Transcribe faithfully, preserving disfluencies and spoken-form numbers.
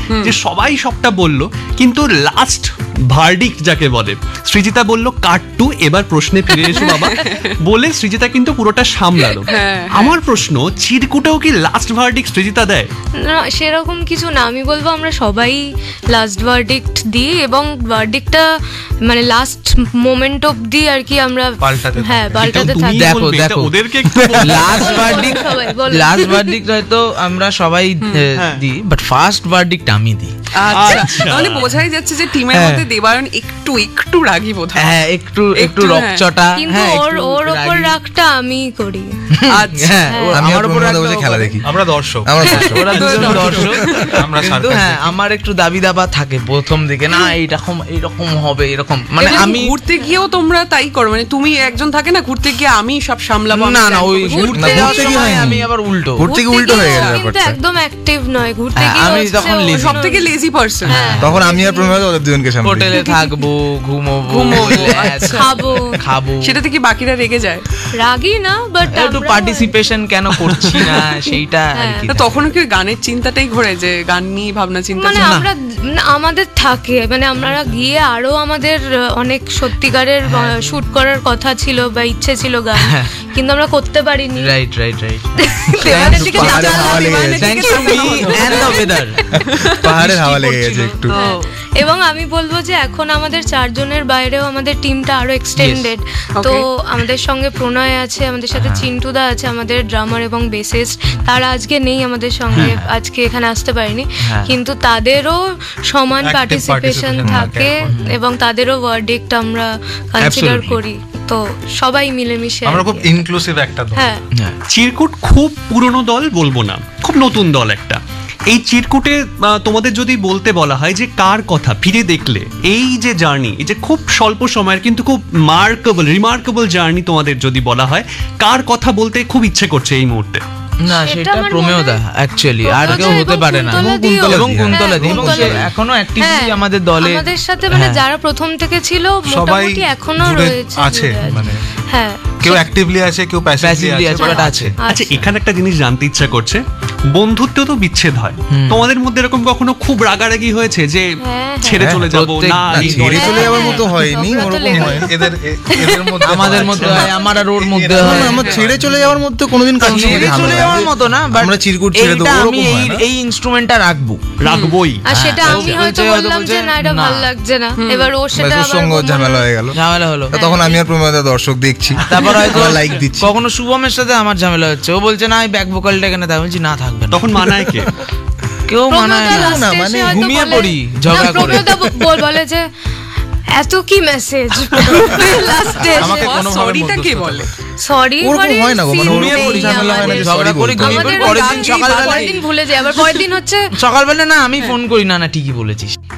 যে সবাই সবটা বললো, কিন্তু লাস্ট ভার্ডিক্ট যাকে বলে, সৃজিতা বলল কাট টু, এবার প্রশ্নে ফিরে এসো বাবা বলে সৃজিতা কিন্তু পুরোটা সামলালো। আমার প্রশ্ন, চিরকুটেও কি লাস্ট ভার্ডিক্ট সৃজিতা দেয়? না, সেরকম কিছু না। আমি বলবো আমরা সবাই লাস্ট ভার্ডিক্ট দিই, এবং ভার্ডিক্টটা মানে লাস্ট মোমেন্ট অবধি আর কি আমরা হ্যাঁ পাল্টাতে থাকি। দেখো দেখো ওদেরকে লাস্ট ভার্ডিক্ট লাস্ট ভার্ডিক্ট হয়তো আমরা সবাই দিই, বাট ফার্স্ট ভার্ডিক্ট আমি দিই। আচ্ছা, তাহলে বোঝাই যাচ্ছে যে টিমের মধ্যে দেবায়ন একটু একটু রাগী বোধহয়। হ্যাঁ, একটু একটু রকচটা। কিন্তু ওর ওর উপর রাগটা আমি করি। আচ্ছা, আমার উপর রাগ খেলা দেখি আমরা দর্শক, আমরা দর্শক, ওরা দুজন দর্শক, আমরা সার্কাস। হ্যাঁ, আমার একটু দাবি দাবা থাকে প্রথম দিকে, না এইরকম এইরকম হবে এরকম, মানে আমি ঘুরতে গিয়েও তোমরা তাই করো, মানে তুমি একজন থাকে না ঘুরতে গিয়ে আমি সব সামলাবো। না না, ওই ঘুরতে যাওয়ার সময় আমি আবার উল্টো, ঘুরতে গিয়ে উল্টো হয়ে গেল কিন্তু একদম অ্যাক্টিভ নয়। ঘুরতে গিয়ে আমি তখন সবথেকে লেজি পারসন, তখন আমি আর প্রমেয় ওদের দুজনকে সামনে হোটেলে থাকবো, ঘুমোবো, খাবো খাবো। সেটা থেকে বাকিরা রেগে যায়? রাগি না, বাট একটু পার্টিসিপেশন কেন করছি না সেইটা আর কি। তখন কি গানের চিন্তাটাই ঘোরে, যে গান নিয়ে ভাবনা চিন্তা? মানে আমরা আমাদের থাকে, মানে আমরা গিয়ে আরো আমাদের অনেক সত্যিকারের শুট করার কথা ছিল বা ইচ্ছে ছিল গান, কিন্তু আমরা করতে পারিনি। Right right right. পাহাড়ের হাওয়া লেগে গেছে একটু। এবং আমি বলবো যে এখন আমাদের চারজনের বাইরেও আমাদের টিমটা আরো এক্সটেন্ডেড। তো আমাদের সঙ্গে প্রণয় আছে, আমাদের সাথে চিন্টুদা আছে, আমাদের ড্রামার এবং বেসিস্ট। তারা আজকে নেই আমাদের সঙ্গে, আজকে এখানে আসতে পারেনি, কিন্তু তাদেরও সমান পার্টিসিপেশন থাকে এবং তাদেরও ভার্ডিক্ট আমরা কনসিডার করি। তো সবাই মিলেমিশে আমরা খুব ইনক্লুসিভ একটা দল। হ্যাঁ, চিরকুট খুব পুরনো দল বলবো না, খুব নতুন দল একটা। এই চিরকুটে তোমাদের যদি বলতে বলা হয় যে কার কথা ফিরে দেখলে এই যে জার্নি, এই যে খুব স্বল্প সময়ের কিন্তু খুব মার্কেবল রিমার্কেবল জার্নি, তোমাদের যদি বলা হয় কার কথা বলতে খুব ইচ্ছে করছে এই মুহূর্তে? না, সেটা প্রমেয়দা অ্যাকচুয়ালি, আর কেউ হতে পারে না। এবং কুন্তলা দি এখনো অ্যাক্টিভলি আমাদের দলে, আমাদের সাথে মানে যারা প্রথম থেকে ছিল মোটামুটি এখনো রয়েছে আছে, মানে হ্যাঁ কেউ অ্যাক্টিভলি আছে, কেউ প্যাসিভলি আছে। আচ্ছা, এখানে একটা জিনিস জানতে ইচ্ছা করছে, বন্ধুত্ব তো বিচ্ছেদ হয়, তোমাদের মধ্যে এরকম কখনো খুব রাগারাগি হয়েছে যে ছেড়ে চলে যাব? না, ছেড়ে চলে যাওয়ার মতো হয়নি, ওরকম হয় এদের এদের মধ্যে, আমাদের মধ্যে হয়, আমার আর ওর মধ্যে হয়। আমরা ছেড়ে চলে যাওয়ার মধ্যে কোনোদিন কাজ ছেড়ে চলে যাওয়ার মতো না, বাট আমরা চিরকুট ছেড়ে দেব, আমি এই এই ইনস্ট্রুমেন্টটা রাখবো রাখবোই। আর সেটা আমি হয়তো বললাম যে না, এটা ভালো লাগছে না, এবার ও সেটা আবার সঙ্গ ঝামেলা হয়ে গেল, ঝামেলা হলো। তখন আমি আর প্রমেয় দর্শক দেখছি, তারপর হয়তো লাইক দিচ্ছি। কখনো শুভমের সাথে আমার ঝামেলা হচ্ছে, ও বলছে না এই ব্যাক ভোকালটা এখানে দাও, বলছি না থাকবে না। তখন মানায় কে? কেউ মানায় না, মানে ঘুমিয়ে পড়ি ঝগড়া করে। বলে যে এত কি মেসেজ লাস্টে, আমাকে কোনো সরিটা কে বলে? সরি ওরকম হয় না গো, মানে ঘুমিয়ে পড়ি, ঝামেলা হয় না, ঝগড়া করি, ঘুমিয়ে পড়ি, পরের দিন সকালবেলা পরের দিন ভুলে যাই, আবার পরের দিন হচ্ছে সকালবেলা না আমি ফোন করি, না না ঠিকই বলেছিস।